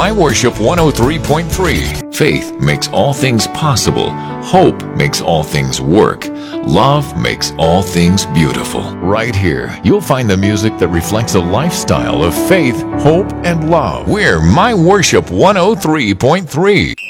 My Worship 103.3. Faith makes all things possible. Hope makes all things work. Love makes all things beautiful. Right here, you'll find the music that reflects a lifestyle of faith, hope, and love. We're My Worship 103.3.